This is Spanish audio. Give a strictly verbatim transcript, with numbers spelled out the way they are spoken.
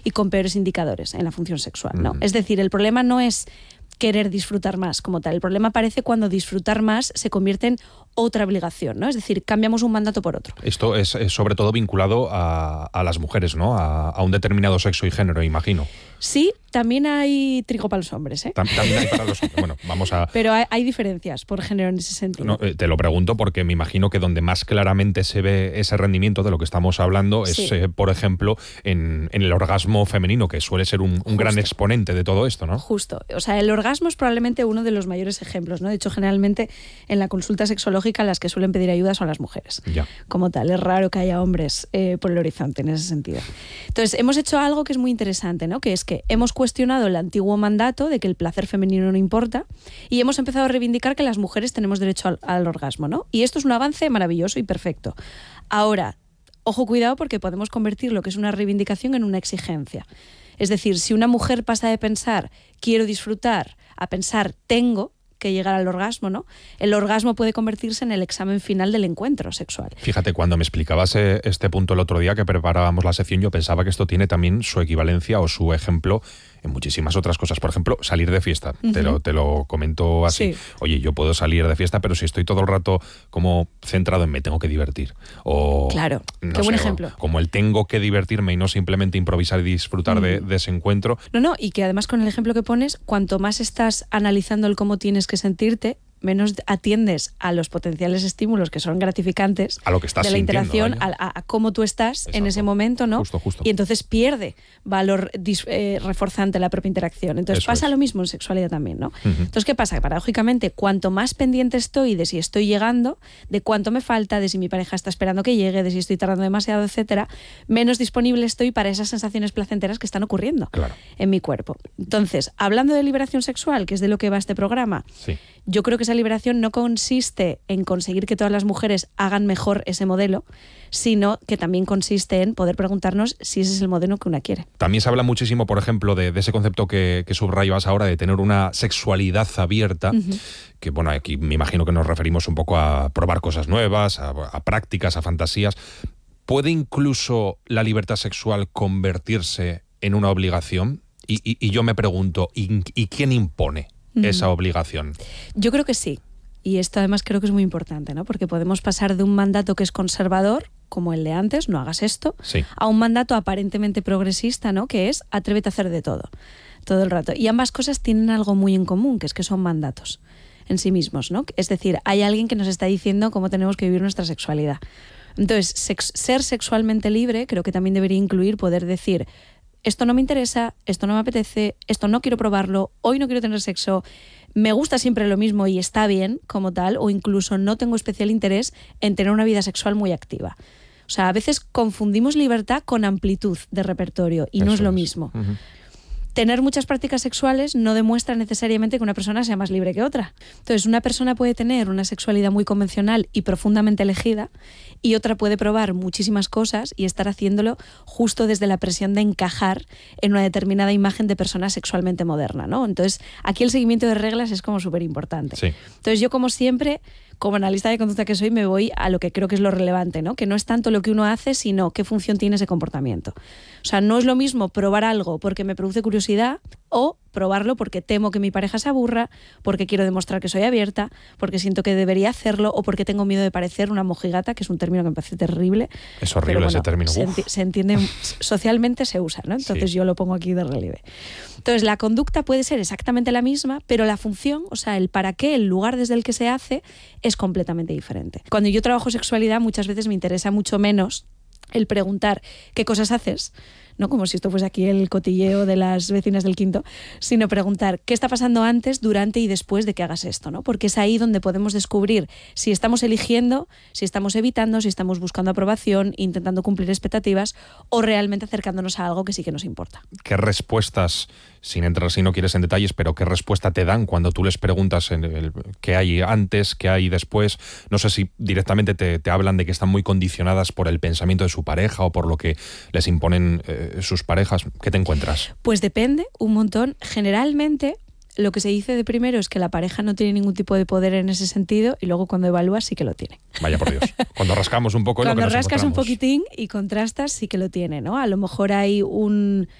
y con peores indicadores en la función sexual, ¿no? Uh-huh. Es decir, el problema no es querer disfrutar más como tal. El problema aparece cuando disfrutar más se convierte en otra obligación, ¿no? Es decir, cambiamos un mandato por otro. Esto es, es sobre todo vinculado a, a las mujeres, ¿no? A, a un determinado sexo y género, imagino. Sí, también hay trigo para los hombres, ¿eh? Tam- también hay para los hombres. Bueno, vamos a... Pero hay, hay diferencias por género en ese sentido. No, eh, te lo pregunto porque me imagino que donde más claramente se ve ese rendimiento de lo que estamos hablando es, sí. eh, por ejemplo, en, en el orgasmo femenino, que suele ser un, un gran exponente de todo esto, ¿no? Justo. O sea, el orgasmo es probablemente uno de los mayores ejemplos, ¿no? De hecho, generalmente en la consulta sexológica las que suelen pedir ayuda son las mujeres. Ya. Como tal, es raro que haya hombres eh, por el horizonte en ese sentido. Entonces, hemos hecho algo que es muy interesante, ¿no? Que es que hemos cuestionado el antiguo mandato de que el placer femenino no importa y hemos empezado a reivindicar que las mujeres tenemos derecho al, al orgasmo, ¿no? Y esto es un avance maravilloso y perfecto. Ahora, ojo, cuidado, porque podemos convertir lo que es una reivindicación en una exigencia. Es decir, si una mujer pasa de pensar quiero disfrutar a pensar tengo que llegar al orgasmo, ¿no? El orgasmo puede convertirse en el examen final del encuentro sexual. Fíjate, cuando me explicabas este punto el otro día que preparábamos la sección, yo pensaba que esto tiene también su equivalencia o su ejemplo en muchísimas otras cosas. Por ejemplo, salir de fiesta. Uh-huh. Te lo, te lo comento así. Sí. Oye, yo puedo salir de fiesta, pero si estoy todo el rato como centrado en me tengo que divertir. O, claro, no qué sé, buen ejemplo. Como el tengo que divertirme y no simplemente improvisar y disfrutar uh-huh. de, de ese encuentro. No, no, y que además con el ejemplo que pones, cuanto más estás analizando el cómo tienes que sentirte, menos atiendes a los potenciales estímulos que son gratificantes a lo que estás de la interacción, sintiendo, a, a cómo tú estás Exacto. en ese momento, ¿no? Justo, justo. Y entonces pierde valor dis, eh, reforzante la propia interacción. Entonces Eso pasa es. lo mismo en sexualidad también, ¿no? Uh-huh. Entonces, ¿qué pasa? Paradójicamente, cuanto más pendiente estoy de si estoy llegando, de cuánto me falta, de si mi pareja está esperando que llegue, de si estoy tardando demasiado, etcétera, menos disponible estoy para esas sensaciones placenteras que están ocurriendo claro. en mi cuerpo. Entonces, hablando de liberación sexual, que es de lo que va este programa, sí. yo creo que esa liberación no consiste en conseguir que todas las mujeres hagan mejor ese modelo, sino que también consiste en poder preguntarnos si ese es el modelo que una quiere. También se habla muchísimo, por ejemplo, de, de ese concepto que, que subrayabas ahora de tener una sexualidad abierta, uh-huh. que bueno, aquí me imagino que nos referimos un poco a probar cosas nuevas, a, a prácticas, a fantasías. ¿Puede incluso la libertad sexual convertirse en una obligación? Y, y, y yo me pregunto, ¿y, y quién impone uh-huh. esa obligación? Yo creo que sí. Y esto además creo que es muy importante, ¿no? Porque podemos pasar de un mandato que es conservador, como el de antes, no hagas esto, sí. a un mandato aparentemente progresista, ¿no? Que es atrévete a hacer de todo, todo el rato. Y ambas cosas tienen algo muy en común, que es que son mandatos en sí mismos, ¿no? Es decir, hay alguien que nos está diciendo cómo tenemos que vivir nuestra sexualidad. Entonces, sex- ser sexualmente libre creo que también debería incluir poder decir esto no me interesa, esto no me apetece, esto no quiero probarlo, hoy no quiero tener sexo, me gusta siempre lo mismo y está bien como tal, o incluso no tengo especial interés en tener una vida sexual muy activa. O sea, a veces confundimos libertad con amplitud de repertorio y Eso no es lo es. mismo. Uh-huh. Tener muchas prácticas sexuales no demuestra necesariamente que una persona sea más libre que otra. Entonces, una persona puede tener una sexualidad muy convencional y profundamente elegida y otra puede probar muchísimas cosas y estar haciéndolo justo desde la presión de encajar en una determinada imagen de persona sexualmente moderna, ¿no? Entonces, aquí el seguimiento de reglas es como súper importante. Sí. Entonces, yo como siempre, como analista de conducta que soy, me voy a lo que creo que es lo relevante, ¿no? Que no es tanto lo que uno hace, sino qué función tiene ese comportamiento. O sea, no es lo mismo probar algo porque me produce curiosidad o probarlo porque temo que mi pareja se aburra, porque quiero demostrar que soy abierta, porque siento que debería hacerlo o porque tengo miedo de parecer una mojigata, que es un término que me parece terrible. Es horrible, bueno, ese término. Se, enti- se entiende, socialmente se usa, ¿no? Entonces sí. yo lo pongo aquí de relieve. Entonces la conducta puede ser exactamente la misma, pero la función, o sea, el para qué, el lugar desde el que se hace, es completamente diferente. Cuando yo trabajo sexualidad, muchas veces me interesa mucho menos el preguntar qué cosas haces, no como si esto fuese aquí el cotilleo de las vecinas del quinto, sino preguntar qué está pasando antes, durante y después de que hagas esto, ¿no? Porque es ahí donde podemos descubrir si estamos eligiendo, si estamos evitando, si estamos buscando aprobación, intentando cumplir expectativas o realmente acercándonos a algo que sí que nos importa. ¿Qué respuestas, sin entrar si no quieres en detalles, pero qué respuesta te dan cuando tú les preguntas en el, qué hay antes, qué hay después? No sé si directamente te, te hablan de que están muy condicionadas por el pensamiento de su pareja o por lo que les imponen eh, sus parejas. ¿Qué te encuentras? Pues depende un montón. Generalmente lo que se dice de primero es que la pareja no tiene ningún tipo de poder en ese sentido y luego cuando evalúas sí que lo tiene. Vaya por Dios. Cuando rascamos un poco... Cuando lo que nos rascas un encontramos. poquitín y contrastas sí que lo tiene, ¿no? A lo mejor hay un